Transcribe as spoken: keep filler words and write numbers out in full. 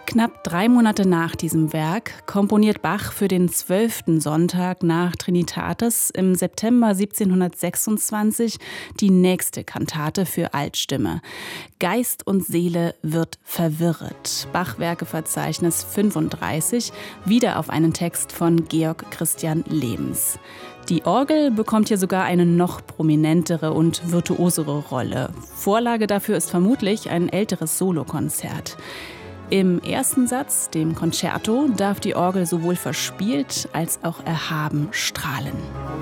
Knapp drei Monate nach diesem Werk komponiert Bach für den zwölften Sonntag nach Trinitatis im September siebzehnhundertsechsundzwanzig die nächste Kantate für Altstimme. Geist und Seele wird verwirret. Bach-Werkeverzeichnis fünfunddreißig, wieder auf einen Text von Georg Christian Lehms. Die Orgel bekommt hier sogar eine noch prominentere und virtuosere Rolle. Vorlage dafür ist vermutlich ein älteres Solokonzert. Im ersten Satz, dem Concerto, darf die Orgel sowohl verspielt als auch erhaben strahlen.